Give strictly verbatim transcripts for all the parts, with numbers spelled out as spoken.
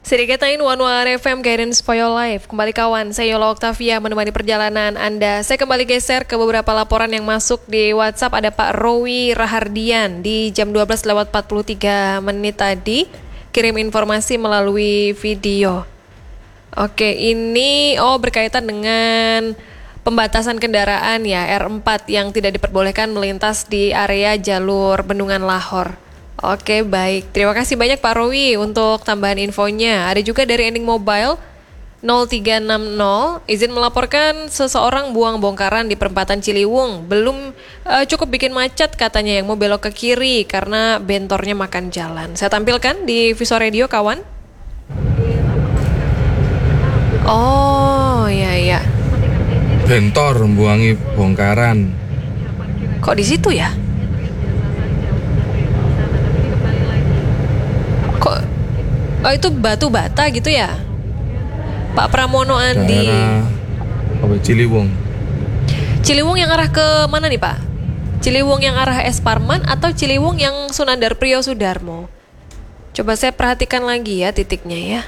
Sedikatain One One F M Guidance for Your Life. Kembali kawan, saya Yola Octavia menemani perjalanan Anda. Saya kembali geser ke beberapa laporan yang masuk di WhatsApp. Ada Pak Rowi Rahardian di jam dua belas lewat empat puluh tiga menit tadi kirim informasi melalui video. Oke, ini oh berkaitan dengan pembatasan kendaraan ya R empat yang tidak diperbolehkan melintas di area jalur Bendungan Lahor. Oke, baik. Terima kasih banyak Pak Rowi untuk tambahan infonya. Ada juga dari Ending Mobile nol tiga enam nol, izin melaporkan seseorang buang bongkaran di perempatan Ciliwung. Belum uh, cukup bikin macet katanya yang mau belok ke kiri karena bentornya makan jalan. Saya tampilkan di Visual Radio kawan. Oh, iya iya. Bentor membuangi bongkaran. Kok di situ ya? Kok oh itu batu bata gitu ya? Pak Pramono Andi. Daerah apa Ciliwung. Ciliwung yang arah ke mana nih Pak? Ciliwung yang arah Es Parman atau Ciliwung yang Sunandar Priyo Sudarmo? Coba saya perhatikan lagi ya titiknya ya.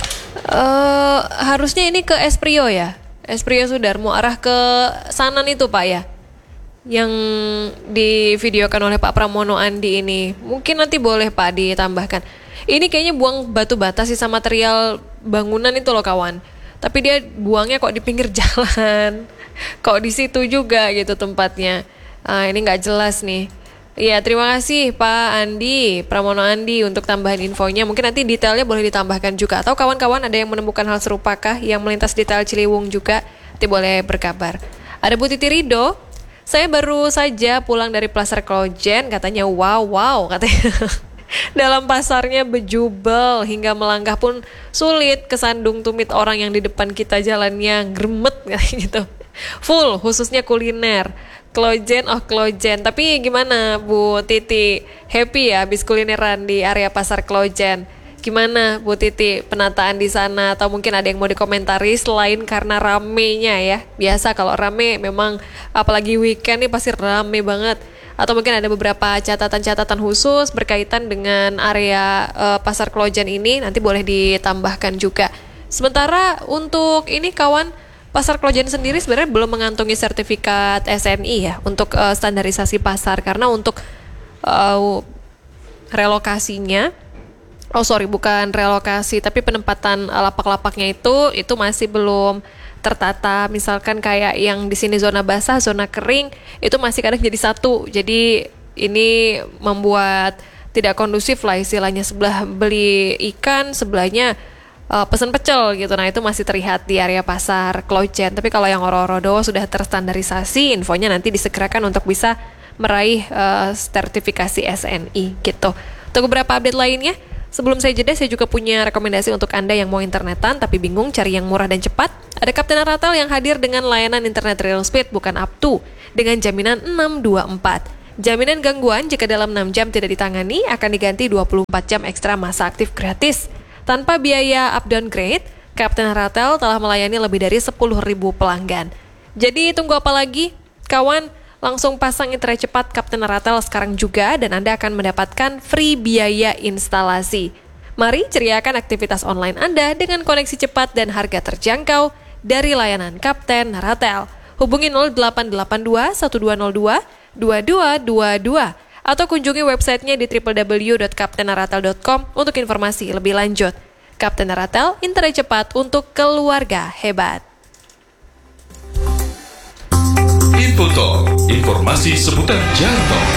Uh, harusnya ini ke Es Priyo ya. Es Priyo Sudarmo arah ke Sanan itu Pak ya. Yang divideokan oleh Pak Pramono Andi ini. Mungkin nanti boleh Pak ditambahkan. Ini kayaknya buang batu bata sisa material bangunan itu loh kawan. Tapi dia buangnya kok di pinggir jalan. Kok di situ juga gitu tempatnya. Ah, ini nggak jelas nih. Ya, terima kasih Pak Andi, Pramono Andi untuk tambahan infonya. Mungkin nanti detailnya boleh ditambahkan juga. Atau kawan-kawan ada yang menemukan hal serupakah yang melintas detail Ciliwung juga, nanti boleh berkabar. Ada Bu Titi Rido, saya baru saja pulang dari Pasar Klojen, katanya wow wow katanya. Dalam pasarnya bejubel hingga melangkah pun sulit, kesandung tumit orang yang di depan kita jalannya gremet kayak gitu. Full khususnya kuliner. Klojen, oh Klojen. Tapi gimana Bu Titi? Happy ya habis kulineran di area Pasar Klojen? Gimana Bu Titi penataan di sana? Atau mungkin ada yang mau dikomentari selain karena ramenya ya? Biasa kalau rame memang apalagi weekend nih pasti rame banget. Atau mungkin ada beberapa catatan-catatan khusus berkaitan dengan area uh, Pasar Klojen ini, nanti boleh ditambahkan juga. Sementara untuk ini kawan, Pasar Klojen sendiri sebenarnya belum mengantongi sertifikat S N I ya untuk uh, standarisasi pasar, karena untuk uh, relokasinya, oh sorry bukan relokasi tapi penempatan lapak-lapaknya itu itu masih belum tertata. Misalkan kayak yang di sini zona basah, zona kering itu masih kadang jadi satu. Jadi ini membuat tidak kondusif lah istilahnya, sebelah beli ikan, sebelahnya uh, pesen pecel gitu. Nah itu masih terlihat di area Pasar Klojen. Tapi kalau yang Oro-Orodo sudah terstandarisasi, infonya nanti disegerakan untuk bisa meraih uh, sertifikasi S N I gitu. Untuk beberapa update lainnya, sebelum saya jeda, saya juga punya rekomendasi untuk Anda yang mau internetan tapi bingung cari yang murah dan cepat. Ada Kapten Ratel yang hadir dengan layanan internet real speed bukan up to dengan jaminan enam dua empat. Jaminan gangguan jika dalam enam jam tidak ditangani akan diganti dua puluh empat jam ekstra masa aktif gratis. Tanpa biaya up downgrade, Kapten Ratel telah melayani lebih dari sepuluh ribu pelanggan. Jadi tunggu apa lagi? Kawan, langsung pasang internet cepat Kapten Ratel sekarang juga dan Anda akan mendapatkan free biaya instalasi. Mari ceriakan aktivitas online Anda dengan koneksi cepat dan harga terjangkau dari layanan Kapten Ratel. Hubungi nol delapan delapan dua satu dua nol dua dua dua dua dua atau kunjungi websitenya di w w w dot kapten ratel dot com untuk informasi lebih lanjut. Kapten Ratel, internet cepat untuk keluarga hebat. Info Talk, informasi seputar jalan tol.